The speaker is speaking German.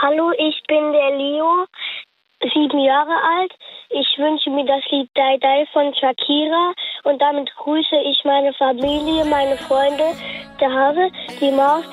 Hallo, ich bin der Leo, 7 Jahre alt. Ich wünsche mir das Lied Die Die von Shakira und damit grüße ich meine Familie, meine Freunde, der Hase, die Maus,